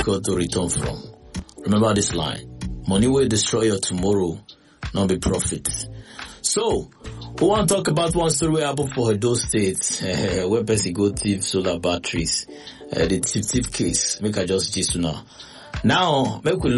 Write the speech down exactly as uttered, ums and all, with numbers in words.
difficult to return from. Remember this line. Money will destroy your tomorrow, not be profit. So, we want to talk about one story wey happen for Edo State, uh, where person go thief solar batteries. Uh, the thief thief case. Make I just gist you now. Now, make we